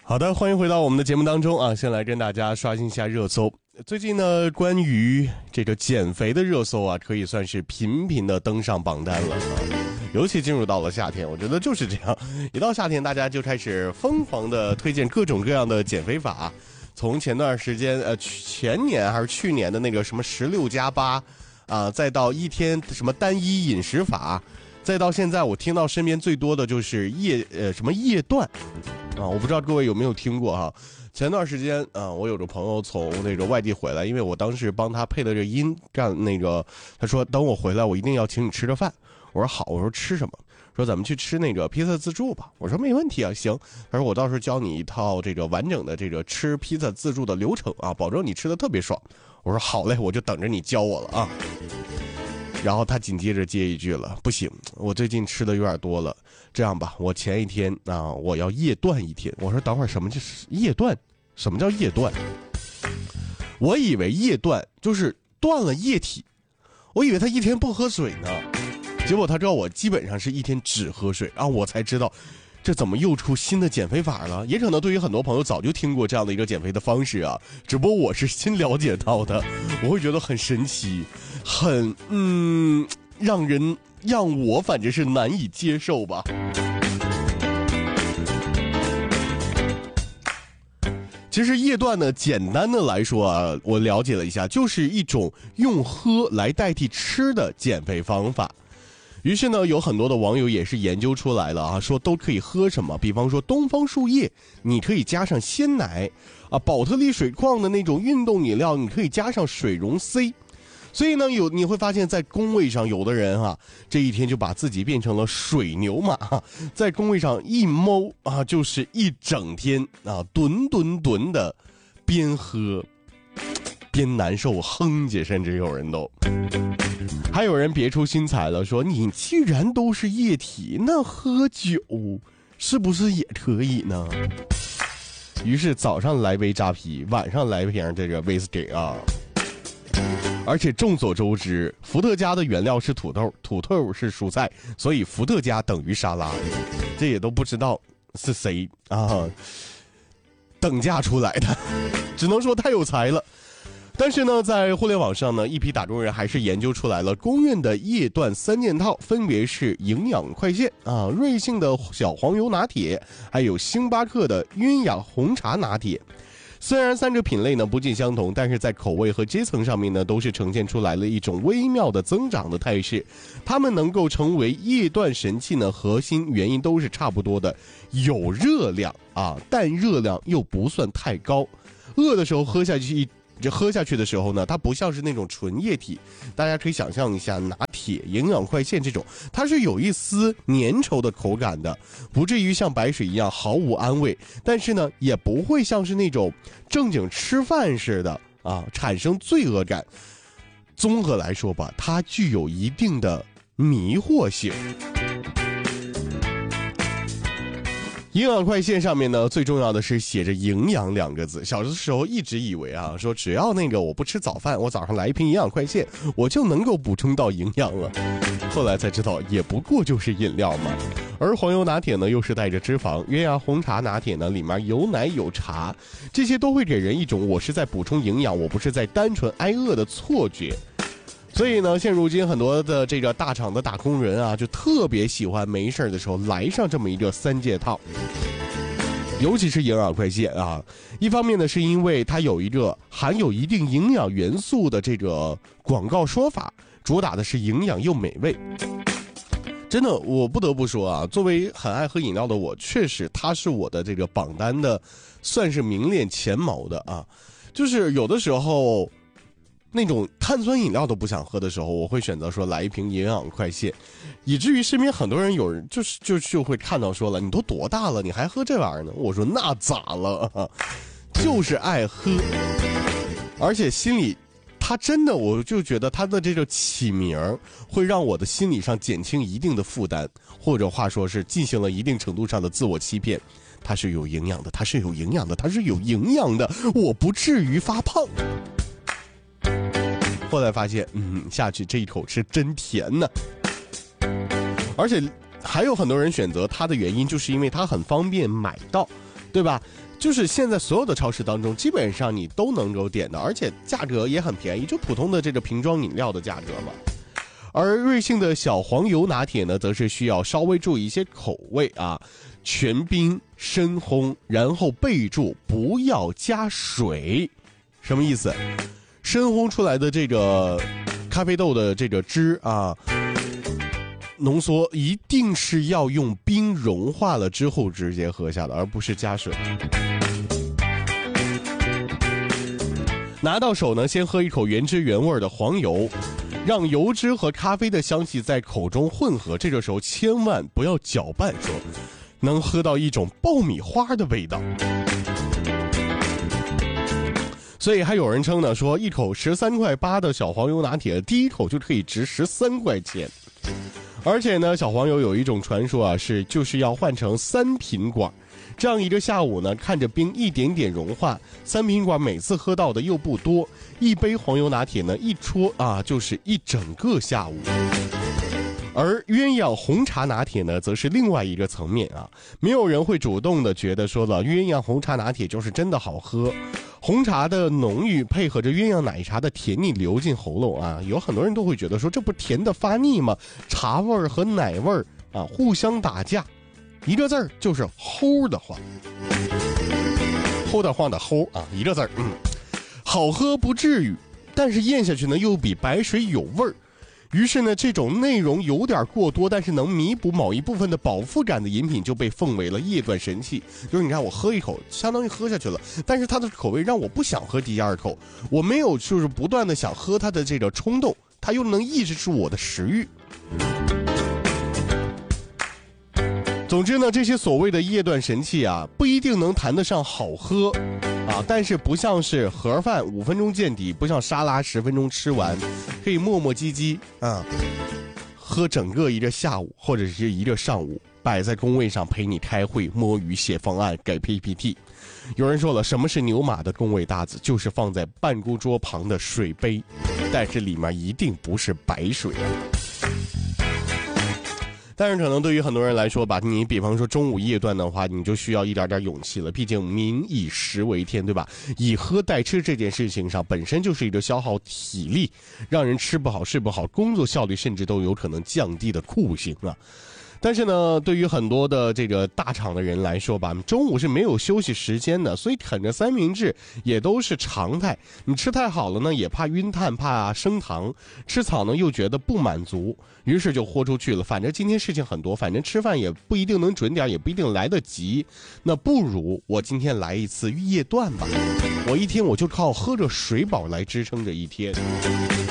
好的，欢迎回到我们的节目当中啊！先来跟大家刷新一下热搜。最近呢，关于这个减肥的热搜啊，可以算是频频的登上榜单了。尤其进入到了夏天，我觉得就是这样，一到夏天，大家就开始疯狂的推荐各种各样的减肥法。从前段时间，前年还是去年的那个什么16+8啊，再到一天什么单一饮食法，再到现在我听到身边最多的就是什么夜断。我不知道各位有没有听过哈？前段时间我有个朋友从那个外地回来，因为我当时帮他配了这音，干那个他说等我回来，我一定要请你吃个饭。我说好，我说吃什么？说咱们去吃那个披萨自助吧。我说没问题啊，行。他说我到时候教你一套这个完整的这个吃披萨自助的流程啊，保证你吃的特别爽。我说好嘞，我就等着你教我了啊。然后他紧接着接一句了，不行，我最近吃的有点多了，这样吧，我前一天我要夜断一天。我说等会儿什么就是夜断？什么叫夜断？我以为夜断就是断了液体，我以为他一天不喝水呢，结果他知道我基本上是一天只喝水啊，我才知道这怎么又出新的减肥法了？也可能对于很多朋友早就听过这样的一个减肥的方式啊，只不过我是新了解到的，我会觉得很神奇，很让我反正是难以接受吧。其实夜断呢，简单的来说啊，我了解了一下，就是一种用喝来代替吃的减肥方法。于是呢，有很多的网友也是研究出来了啊，说都可以喝什么，比方说东方树叶，你可以加上鲜奶啊；宝特利水矿的那种运动饮料，你可以加上水溶 C。所以呢，你会发现在工位上，有的人这一天就把自己变成了水牛马，在工位上一猫就是一整天吨的边喝边难受，哼姐，甚至有人都。还有人别出心裁了，说你既然都是液体，那喝酒是不是也可以呢？于是早上来杯扎啤，晚上来瓶这个威士忌啊。而且众所周知，伏特加的原料是土豆，土豆是蔬菜，所以伏特加等于沙拉。这也都不知道是谁等价出来的，只能说太有才了。但是呢，在互联网上呢，一批打工人还是研究出来了公认的夜断3件套，分别是营养快线瑞幸的小黄油拿铁，还有星巴克的鸳鸯红茶拿铁。虽然三者品类呢不尽相同，但是在口味和阶层上面呢，都是呈现出来了一种微妙的增长的态势。它们能够成为夜断神器呢，核心原因都是差不多的，有热量但热量又不算太高。饿的时候喝下去的时候呢，它不像是那种纯液体，大家可以想象一下，拿铁、营养快线这种，它是有一丝粘稠的口感的，不至于像白水一样毫无安慰，但是呢，也不会像是那种正经吃饭似的产生罪恶感。综合来说吧，它具有一定的迷惑性。营养快线上面呢，最重要的是写着营养2个字。小的时候一直以为说只要我不吃早饭，我早上来一瓶营养快线，我就能够补充到营养了。后来才知道，也不过就是饮料嘛。而黄油拿铁呢，又是带着脂肪；鸳鸯红茶拿铁呢，里面有奶有茶，这些都会给人一种我是在补充营养，我不是在单纯挨饿的错觉。所以呢，现如今很多的这个大厂的打工人就特别喜欢没事的时候来上这么一个3件套，尤其是营养快线一方面呢，是因为它有一个含有一定营养元素的这个广告说法，主打的是营养又美味。真的，我不得不说作为很爱喝饮料的我，确实它是我的这个榜单的算是名列前茅的就是有的时候那种碳酸饮料都不想喝的时候，我会选择说来一瓶营养快线，以至于身边很多人有人就会看到说了，你都多大了，你还喝这玩意儿呢？我说那咋了就是爱喝，而且心里他真的，我就觉得他的这个起名会让我的心理上减轻一定的负担，或者话说是进行了一定程度上的自我欺骗。它是有营养的，它是有营养的，它是有营养的，我不至于发胖。后来发现下去这一口是真甜呢。而且还有很多人选择它的原因，就是因为它很方便买到。 对吧？就是现在所有的超市当中，基本上你都能够点的，而且价格也很便宜，就普通的这个瓶装饮料的价格嘛。而瑞幸的小黄油拿铁呢，则是需要稍微注意一些口味啊，全冰深烘，然后备注不要加水。什么意思？深烘出来的这个咖啡豆的这个汁啊，浓缩一定是要用冰融化了之后直接喝下的，而不是加水。拿到手呢，先喝一口原汁原味的黄油，让油脂和咖啡的香气在口中混合，这个时候千万不要搅拌，说能喝到一种爆米花的味道。所以还有人称呢，说一口13.8块的小黄油拿铁，第一口就可以值13块钱。而且呢，小黄油有一种传说啊，就是要换成3品管，这样一个下午呢，看着冰一点点融化，3品管每次喝到的又不多，一杯黄油拿铁呢，一戳啊就是一整个下午。而鸳鸯红茶拿铁呢，则是另外一个层面啊，没有人会主动的觉得说了鸳鸯红茶拿铁就是真的好喝。红茶的浓郁配合着鸳鸯奶茶的甜腻流进喉咙啊，有很多人都会觉得说这不甜的发腻吗？茶味儿和奶味儿啊互相打架，一个字儿就是齁的慌，齁的慌的齁啊，一个字儿，好喝不至于，但是咽下去呢又比白水有味儿。于是呢，这种内容有点过多，但是能弥补某一部分的饱腹感的饮品就被奉为了夜断神器。就是你看，我喝一口，相当于喝下去了，但是它的口味让我不想喝第二口，我没有就是不断的想喝它的这个冲动，它又能抑制住我的食欲。总之呢，这些所谓的夜断神器啊，不一定能谈得上好喝啊，但是不像是盒饭5分钟见底，不像沙拉10分钟吃完，可以磨磨唧唧啊，喝整个一个下午或者是一个上午，摆在工位上陪你开会、摸鱼、写方案、改 PPT。有人说了，什么是牛马的工位搭子？就是放在办公桌旁的水杯，但是里面一定不是白水啊。但是可能对于很多人来说吧，你比方说中午夜断的话，你就需要一点点勇气了，毕竟民以食为天，对吧？以喝代吃这件事情上本身就是一个消耗体力，让人吃不好睡不好，工作效率甚至都有可能降低的酷刑啊。但是呢，对于很多的这个大厂的人来说吧，中午是没有休息时间的，所以啃着三明治也都是常态。你吃太好了呢，也怕晕碳，怕升糖；吃草呢，又觉得不满足，于是就豁出去了。反正今天事情很多，反正吃饭也不一定能准点，也不一定来得及，那不如我今天来一次夜断吧。我一天我就靠喝着水饱来支撑着一天。